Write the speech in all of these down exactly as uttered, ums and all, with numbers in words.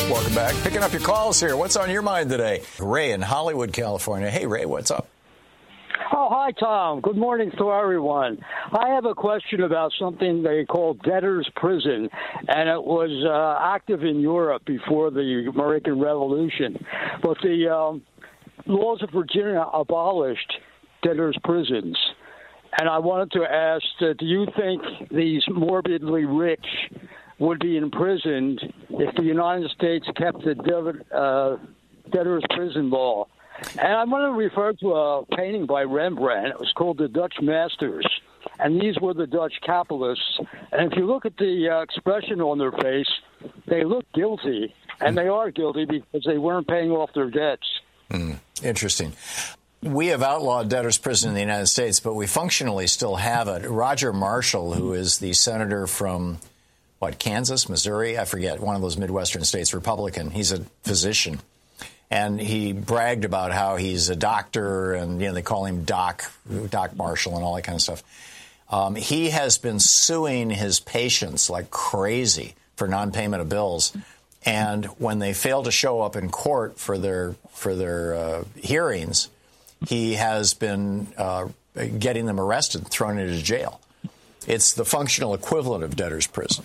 Welcome back. Picking up your calls here. What's on your mind today? Ray in Hollywood, California. Hey, Ray, what's up? Oh, hi, Tom. Good morning to everyone. I have a question about something they call debtor's prison, and it was uh, active in Europe before the American Revolution. But the um, laws of Virginia abolished debtor's prisons. And I wanted to ask, uh, do you think these morbidly rich would be imprisoned if the United States kept the debtor, uh, debtor's prison law? And I want to refer to a painting by Rembrandt. It was called The Dutch Masters. And these were the Dutch capitalists. And if you look at the uh, expression on their face, they look guilty. And they are guilty because they weren't paying off their debts. Mm, interesting. We have outlawed debtor's prison in the United States, but we functionally still have it. Roger Marshall, who is the senator from, what, Kansas, Missouri? I forget, one of those Midwestern states, Republican. He's a physician. And he bragged about how he's a doctor, and, you know, they call him Doc, Doc Marshall and all that kind of stuff. Um, he has been suing his patients like crazy for non-payment of bills. And when they fail to show up in court for their, for their uh, hearings, he has been uh, getting them arrested, thrown into jail. It's the functional equivalent of debtor's prison.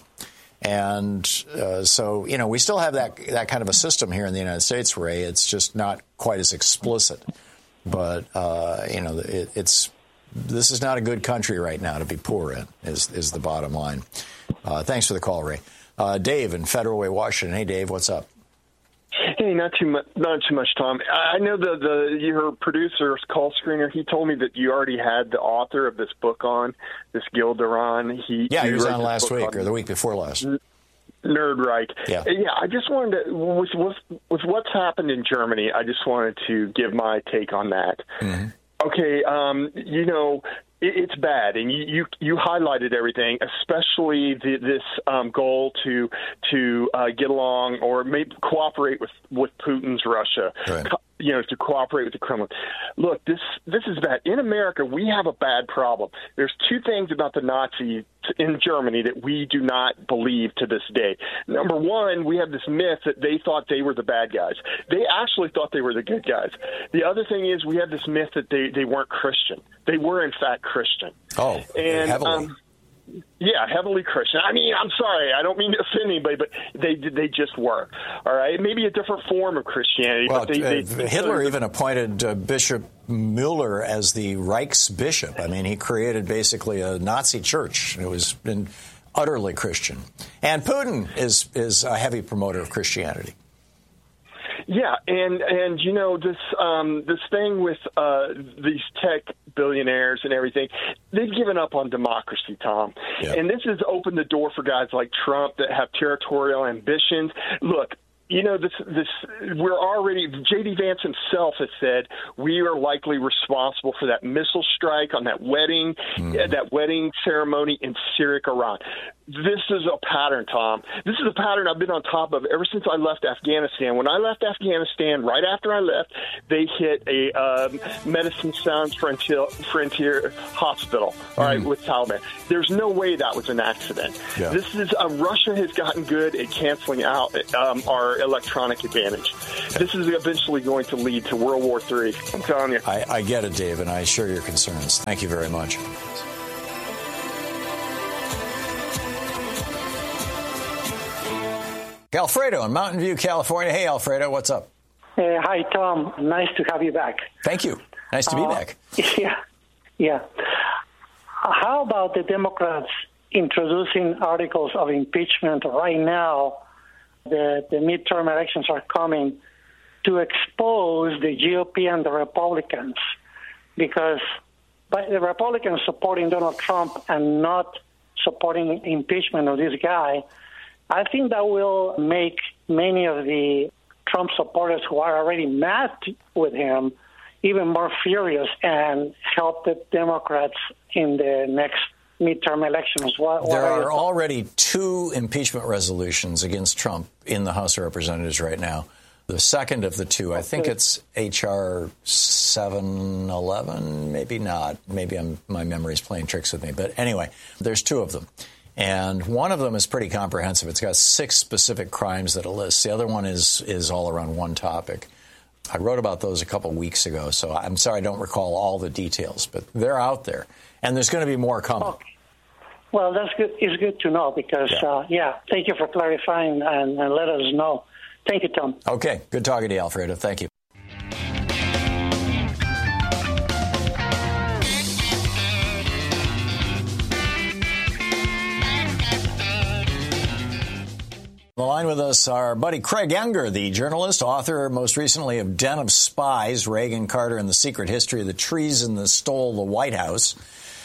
And uh, so, you know, we still have that that kind of a system here in the United States, Ray. It's just not quite as explicit. But, uh, you know, it, it's this is not a good country right now to be poor in, is, is the bottom line. Uh, thanks for the call, Ray. Uh, Dave in Federal Way, Washington. Hey, Dave, what's up? Hey, not too much, not too much, Tom. I know the the your producer's call screener. He told me that you already had the author of this book on, this Gil Duran. He yeah, he, he was on last week or the week before last. Nerdreich. Yeah, yeah. I just wanted to with, with with what's happened in Germany. I just wanted to give my take on that. Mm-hmm. Okay, um, you know. It's bad, and you, you you highlighted everything, especially the, this um, goal to to uh, get along or maybe cooperate with, with Putin's Russia, right. Co- you know, to cooperate with the Kremlin. Look, this this is bad. In America, we have a bad problem. There's two things about the Nazis in Germany that we do not believe to this day. Number one, we have this myth that they thought they were the bad guys. They actually thought they were the good guys. The other thing is we have this myth that they, they weren't Christian. They were, in fact, Christian. Oh, and, heavily. Um, yeah, heavily Christian. I mean, I'm sorry. I don't mean to offend anybody, but they they just were. All right? Maybe a different form of Christianity. Well, but they, uh, they, Hitler they, even appointed uh, Bishop Mueller as the Reichsbishop. I mean, he created basically a Nazi church. It was been utterly Christian. And Putin is is a heavy promoter of Christianity. Yeah, and and you know this um, this thing with uh, these tech billionaires and everything, they've given up on democracy, Tom. Yeah. And this has opened the door for guys like Trump that have territorial ambitions. Look. You know, this, this, we're already, J D Vance himself has said we are likely responsible for that missile strike on that wedding, mm-hmm. uh, that wedding ceremony in Syriac, Iran. This is a pattern, Tom. This is a pattern I've been on top of ever since I left Afghanistan. When I left Afghanistan, right after I left, they hit a um, Medicine Sans Frontier, Frontier hospital, mm-hmm. all right, with Taliban. There's no way that was an accident. Yeah. This is, uh, Russia has gotten good at canceling out um, our electronic advantage. This is eventually going to lead to World War Three. I'm telling you. I, I get it, Dave, and I share your concerns. Thank you very much. Alfredo in Mountain View, California. Hey, Alfredo, what's up? Uh, hi, Tom. Nice to have you back. Thank you. Nice to be uh, back. Yeah, yeah. How about the Democrats introducing articles of impeachment right now? The, the midterm elections are coming to expose the G O P and the Republicans, because by the Republicans supporting Donald Trump and not supporting impeachment of this guy, I think that will make many of the Trump supporters who are already mad with him even more furious and help the Democrats in the next midterm elections. What, what there are, are already two impeachment resolutions against Trump in the House of Representatives right now. The second of the two, I think it's H R seven eleven, maybe not. Maybe I'm, my memory's playing tricks with me. But anyway, there's two of them. And one of them is pretty comprehensive. It's got six specific crimes that it lists. The other one is is all around one topic. I wrote about those a couple weeks ago, so I'm sorry I don't recall all the details, but they're out there. And there's going to be more coming. Okay. Well, that's good. It's good to know because, yeah, uh, yeah thank you for clarifying and, and let us know. Thank you, Tom. Okay. Good talking to you, Alfredo. Thank you. On the line with us, our buddy Craig Unger, the journalist, author most recently of Den of Spies, Reagan, Carter, and the Secret History of the Treason that Stole the White House.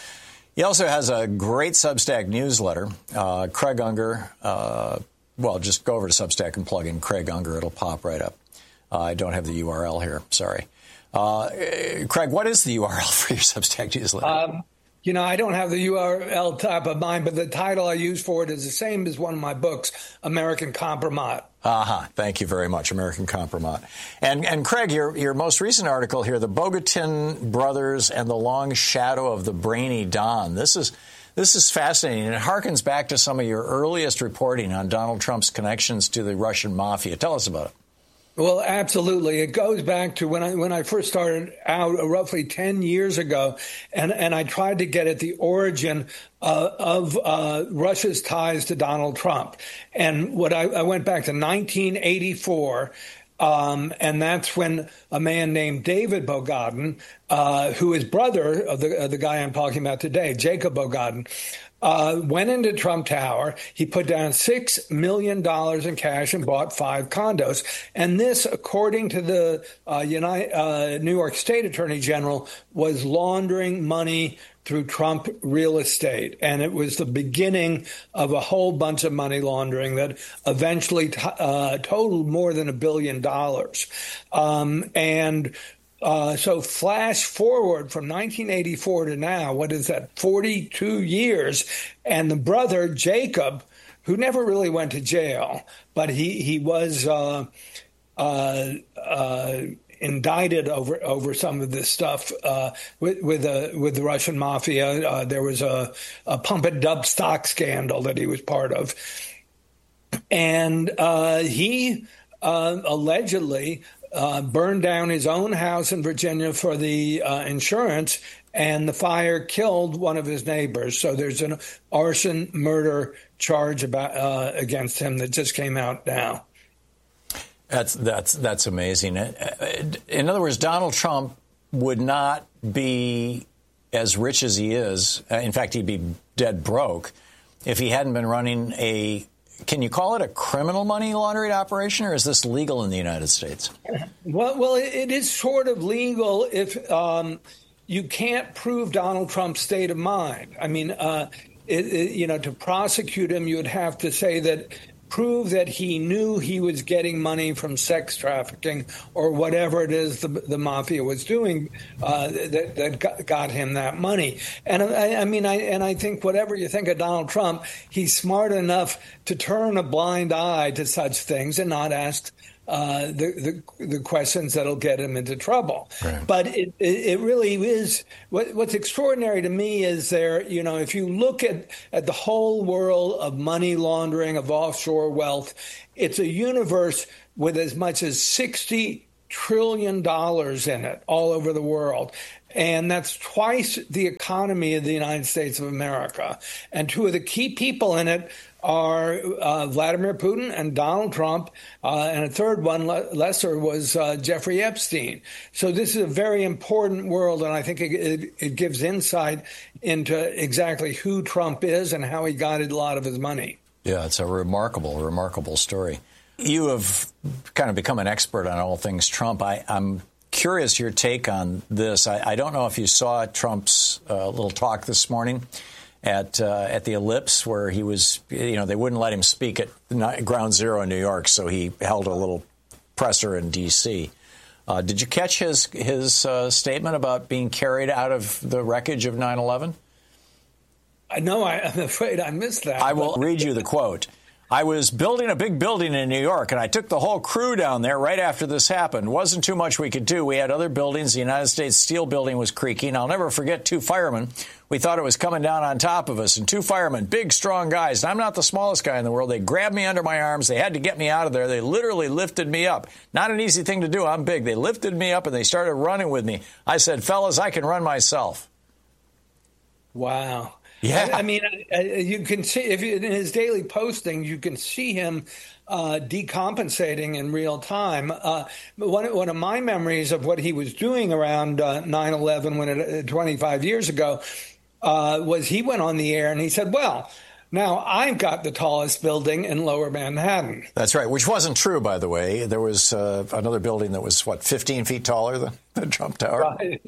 He also has a great Substack newsletter. Uh, Craig Unger, uh, well, just go over to Substack and plug in Craig Unger. It'll pop right up. Uh, I don't have the U R L here. Sorry. Uh, Craig, what is the U R L for your Substack newsletter? Um, you know, I don't have the U R L top of mind, but the title I use for it is the same as one of my books, American Compromat. Uh-huh. Thank you very much, American Compromat. And, and Craig, your, your most recent article here, the Bogatin Brothers and the Long Shadow of the Brainy Don. This is this is fascinating, and it harkens back to some of your earliest reporting on Donald Trump's connections to the Russian mafia. Tell us about it. Well, absolutely. It goes back to when I when I first started out uh, roughly ten years ago, and, and I tried to get at the origin uh, of uh, Russia's ties to Donald Trump. And what I, I went back to nineteen eighty-four, um, and that's when a man named David Bogatin, uh, who is brother of the, of the guy I'm talking about today, Jacob Bogatin, Uh, went into Trump Tower. He put down six million dollars in cash and bought five condos. And this, according to the uh, United, uh, New York State Attorney General, was laundering money through Trump real estate. And it was the beginning of a whole bunch of money laundering that eventually t- uh, totaled more than a billion dollars. Um, and Uh, so flash forward from nineteen eighty-four to now, what is that, forty-two years, and the brother, Jacob, who never really went to jail, but he, he was uh, uh, uh, indicted over over some of this stuff uh, with with, uh, with the Russian mafia. Uh, there was a, a pump and dump stock scandal that he was part of. And uh, he uh, allegedly Uh, burned down his own house in Virginia for the uh, insurance, and the fire killed one of his neighbors. So there's an arson murder charge about uh, against him that just came out now. That's that's that's amazing. In other words, Donald Trump would not be as rich as he is. In fact, he'd be dead broke if he hadn't been running a. Can you call it a criminal money laundering operation, or is this legal in the United States? Well, well, it is sort of legal if um, you can't prove Donald Trump's state of mind. I mean, uh, it, it, you know, to prosecute him, you would have to say that prove that he knew he was getting money from sex trafficking or whatever it is the, the mafia was doing uh, that, that got, got him that money. And I, I mean, I and I think whatever you think of Donald Trump, he's smart enough to turn a blind eye to such things and not ask Uh, the, the the questions that'll get him into trouble. Right. But it, it really is what, what's extraordinary to me is there, you know, if you look at, at the whole world of money laundering, of offshore wealth, it's a universe with as much as sixty trillion dollars in it all over the world. And that's twice the economy of the United States of America. And two of the key people in it are uh, Vladimir Putin and Donald Trump, uh, and a third one, le- lesser, was uh, Jeffrey Epstein. So this is a very important world, and I think it, it, it gives insight into exactly who Trump is and how he got a lot of his money. Yeah, it's a remarkable, remarkable story. You have kind of become an expert on all things Trump. I, I'm curious your take on this. I, I don't know if you saw Trump's uh, little talk this morning at uh, at the Ellipse, where he was, you know, they wouldn't let him speak at Ground Zero in New York, so he held a little presser in D C. Uh, did you catch his his uh, statement about being carried out of the wreckage of nine eleven? I know, I, I'm afraid I missed that. I will read you the quote. I was building a big building in New York, and I took the whole crew down there right after this happened. Wasn't too much we could do. We had other buildings. The United States Steel building was creaking. I'll never forget two firemen. We thought it was coming down on top of us, and two firemen, big, strong guys. And I'm not the smallest guy in the world. They grabbed me under my arms. They had to get me out of there. They literally lifted me up. Not an easy thing to do. I'm big. They lifted me up, and they started running with me. I said, fellas, I can run myself. Wow. Yeah. I, I mean, you can see if you, in his daily posting, you can see him uh, decompensating in real time. Uh, one, one of my memories of what he was doing around uh, nine eleven, when it, twenty-five years ago, uh, was he went on the air and he said, well, now I've got the tallest building in Lower Manhattan. That's right, which wasn't true, by the way. There was uh, another building that was, what, fifteen feet taller than the Trump Tower? Right.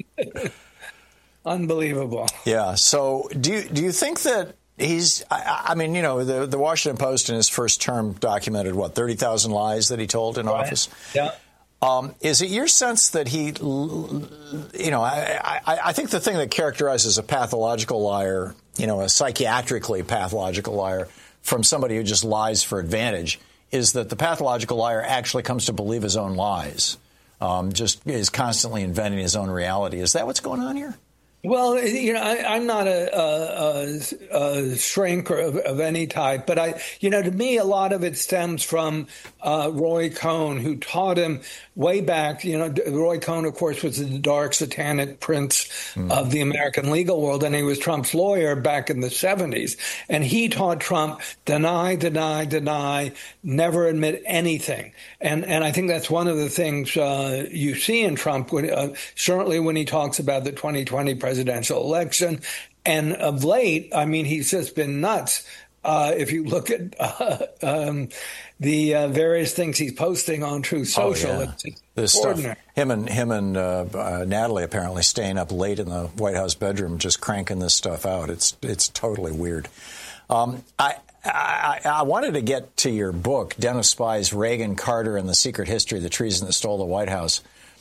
Unbelievable. Yeah. So do you, do you think that he's, I, I mean, you know, the, the Washington Post in his first term documented, what, thirty thousand lies that he told in right. office? Yeah. Um, is it your sense that he, you know, I, I, I think the thing that characterizes a pathological liar, you know, a psychiatrically pathological liar from somebody who just lies for advantage is that the pathological liar actually comes to believe his own lies, um, just is constantly inventing his own reality. Is that what's going on here? Well, you know, I, I'm not a, a, a shrink or of, of any type, but I, you know, to me, a lot of it stems from uh, Roy Cohn, who taught him way back. You know, Roy Cohn, of course, was the dark satanic prince mm. of the American legal world, and he was Trump's lawyer back in the seventies. And he taught Trump deny, deny, deny, never admit anything. And and I think that's one of the things uh, you see in Trump, when, uh, certainly when he talks about the twenty twenty presidential presidential election. And of late, I mean, he's just been nuts. Uh, if you look at uh, um, the uh, various things he's posting on Truth Social, oh, yeah. it's this extraordinary. Stuff, him and him and uh, uh, Natalie apparently staying up late in the White House bedroom, just cranking this stuff out. It's it's totally weird. Um, I, I I wanted to get to your book, Dennis Spy's Reagan, Carter, and the Secret History of the Treason That Stole the White House.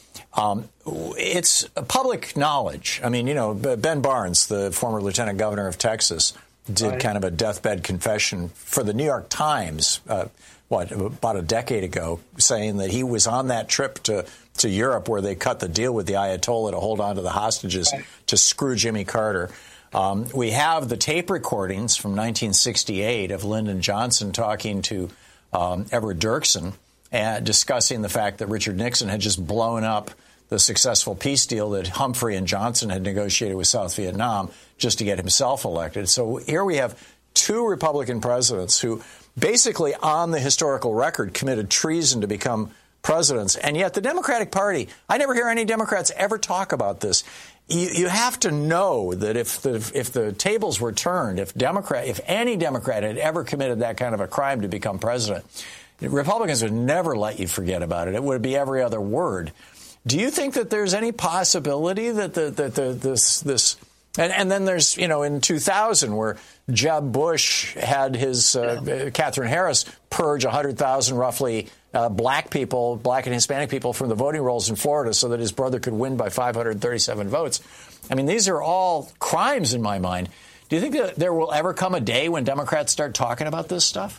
Um, it's public knowledge. I mean, you know, Ben Barnes, the former lieutenant governor of Texas, did right. kind of a deathbed confession for the New York Times, uh, what, about a decade ago, saying that he was on that trip to, to Europe where they cut the deal with the Ayatollah to hold on to the hostages right. to screw Jimmy Carter. Um, we have the tape recordings from nineteen sixty-eight of Lyndon Johnson talking to um, Everett Dirksen, and discussing the fact that Richard Nixon had just blown up the successful peace deal that Humphrey and Johnson had negotiated with South Vietnam just to get himself elected. So here we have two Republican presidents who basically on the historical record committed treason to become presidents. And yet the Democratic Party, I never hear any Democrats ever talk about this. You, you have to know that if the if the tables were turned, if Democrat, if any Democrat had ever committed that kind of a crime to become president, Republicans would never let you forget about it. It would be every other word. Do you think that there's any possibility that the, that the, this this and, and then there's, you know, in two thousand where Jeb Bush had his uh, yeah. Catherine Harris purge one hundred thousand roughly uh, black people, black and Hispanic people from the voting rolls in Florida so that his brother could win by five hundred thirty-seven votes. I mean, these are all crimes in my mind. Do you think that there will ever come a day when Democrats start talking about this stuff?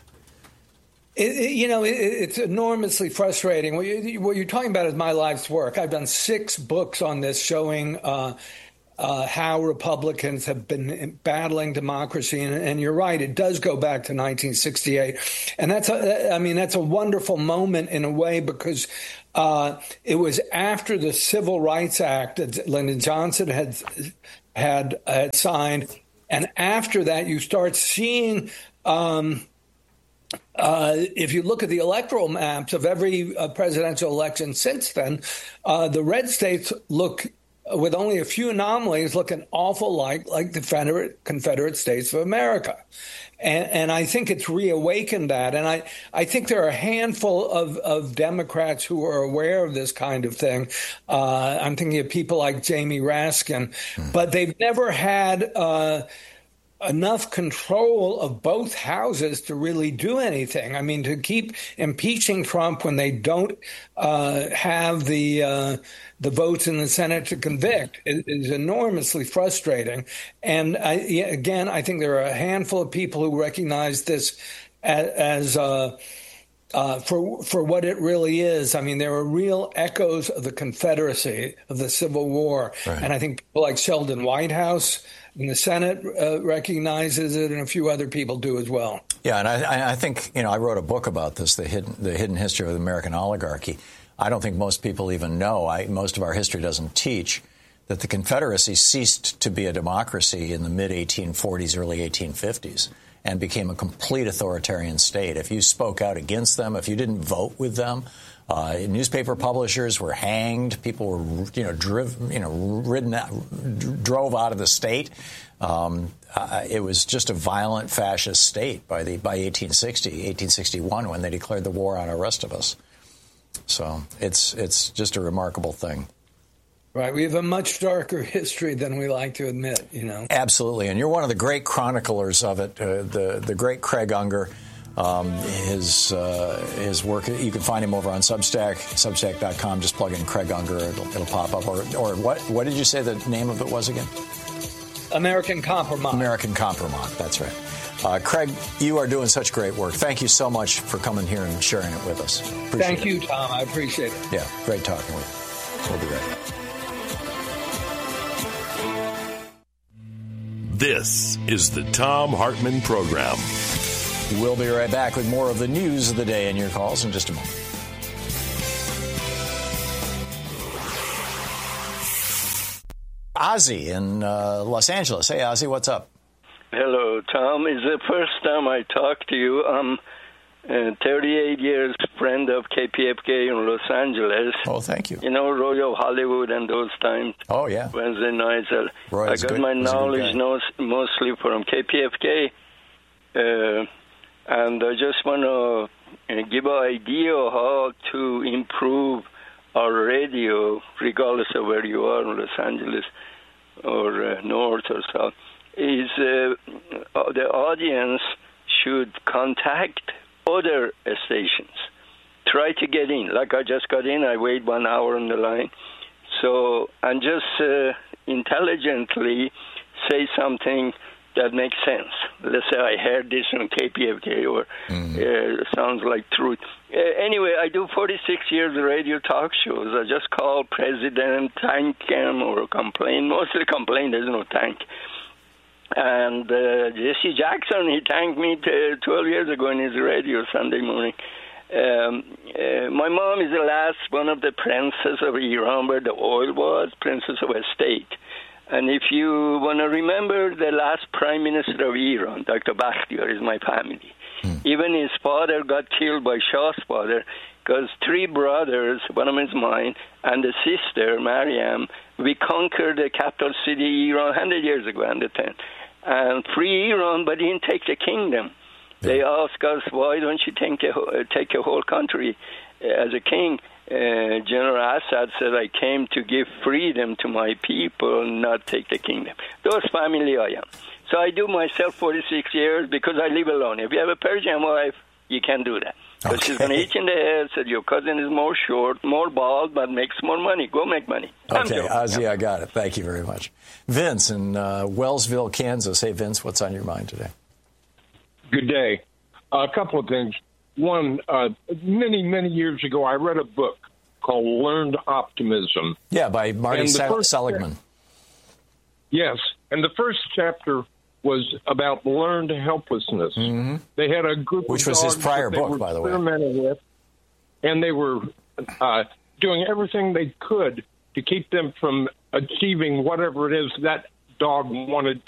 It, it, you know, it, it's enormously frustrating. What, you, what you're talking about is my life's work. I've done six books on this showing uh, uh, how Republicans have been battling democracy. And, and you're right, it does go back to nineteen sixty-eight. And that's, a, I mean, that's a wonderful moment in a way because uh, it was after the Civil Rights Act that Lyndon Johnson had, had, had signed. And after that, you start seeing um, Uh, if you look at the electoral maps of every uh, presidential election since then, uh, the red states look, with only a few anomalies, look an awful like like the Confederate, Confederate States of America. And, and I think it's reawakened that. And I, I think there are a handful of, of Democrats who are aware of this kind of thing. Uh, I'm thinking of people like Jamie Raskin, mm. but they've never had uh, enough control of both houses to really do anything. I mean, to keep impeaching Trump when they don't uh, have the uh, the votes in the Senate to convict is, is enormously frustrating. And I, again, I think there are a handful of people who recognize this as, as uh, uh, for for what it really is. I mean, there are real echoes of the Confederacy, of the Civil War, right. And I think people like Sheldon Whitehouse in the Senate uh, recognizes it, and a few other people do as well. Yeah, and I, I think, you know, I wrote a book about this, the hidden, the hidden history of the American oligarchy. I don't think most people even know, I, most of our history doesn't teach, that the Confederacy ceased to be a democracy in the mid eighteen forties, early eighteen fifties, and became a complete authoritarian state. If you spoke out against them, if you didn't vote with them, uh, newspaper publishers were hanged. People were, you know, driven, you know, ridden, out, drove out of the state. Um, uh, it was just a violent fascist state by the by eighteen sixty, eighteen sixty-one, when they declared the war on the rest of us. So it's it's just a remarkable thing. Right. We have a much darker history than we like to admit, you know. Absolutely. And you're one of the great chroniclers of it, uh, the, the great Craig Unger. Um, his uh, his work, you can find him over on Substack, substack dot com. Just plug in Craig Unger, it'll, it'll pop up. Or, or what, what did you say the name of it was again? American Compromise. American Compromise, that's right. Uh, Craig, you are doing such great work. Thank you so much for coming here and sharing it with us. Appreciate Thank it. you, Tom. I appreciate it. Yeah, great talking with you. We'll be right back. This is the Thom Hartmann Program. We'll be right back with more of the news of the day and your calls in just a moment. Ozzy in uh, Los Angeles. Hey, Ozzy, what's up? Hello, Tom. It's the first time I talk to you. I'm a thirty-eight years friend of K P F K in Los Angeles. Oh, thank you. You know, Royal Hollywood and those times. Oh, yeah. Wednesday nights. Uh, I got good. my knowledge mostly from K P F K. Uh, and I just want to uh, give an idea how to improve our radio, regardless of where you are in Los Angeles or uh, north or south, is uh, the audience should contact other stations. Try to get in. Like I just got in, I waited one hour on the line. So, and just uh, intelligently say something that makes sense. Let's say I heard this on K P F K or mm-hmm. uh, sounds like truth. Uh, anyway, I do forty-six years of radio talk shows. I just call president, thank him, or complain. Mostly complain, there's no thank. And uh, Jesse Jackson, he thanked me t- twelve years ago in his radio Sunday morning. Um, uh, my mom is the last one of the princes of Iran where the oil was, princess of a state. And if you want to remember the last prime minister of Iran, Doctor Bakhtiar, is my family. Mm. Even his father got killed by Shah's father because three brothers, one of them is mine, and the sister, Mariam, we conquered the capital city, Iran, one hundred years ago, one hundred ten, and free Iran, but didn't take the kingdom. Yeah. They asked us, why don't you take a, take a whole country as a king? Uh, General Assad said, I came to give freedom to my people, not take the kingdom. Those family I am. So I do myself forty-six years because I live alone. If you have a Persian wife, you can do that. Because okay. She's going to hit you in the head, said your cousin is more short, more bald, but makes more money. Go make money. Okay, Ozzy, I got it. Thank you very much. Vince in uh, Wellsville, Kansas. Hey, Vince, what's on your mind today? Good day. Uh, a couple of things. One, uh, many, many years ago, I read a book called Learned Optimism. Yeah, by Marty Sel- Seligman. Yes, and the first chapter was about learned helplessness. Mm-hmm. They had a group Which of was dogs his prior that they book, were by the way. experimenting with, and they were uh, doing everything they could to keep them from achieving whatever it is that dog wanted